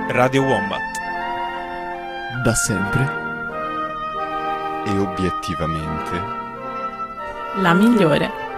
Radio Wombat. Da sempre. E obiettivamente la migliore.